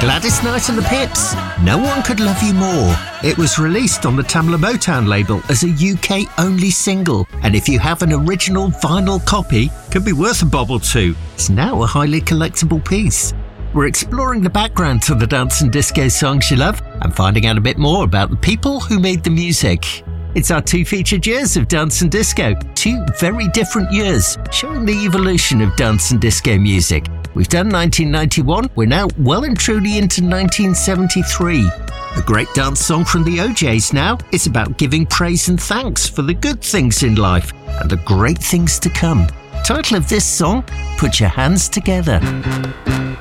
Gladys Knight and the Pips, No One Could Love You More. It was released on the Tamla Motown label as a UK-only single, and if you have an original vinyl copy, could be worth a bob or two. It's now a highly collectible piece. We're exploring the background to the dance and disco songs you love and finding out a bit more about the people who made the music. It's our 2 featured years of dance and disco, 2 very different years, showing the evolution of dance and disco music. We've done 1991, we're now well and truly into 1973. A great dance song from the OJs now is about giving praise and thanks for the good things in life and the great things to come. Title of this song, Put Your Hands Together.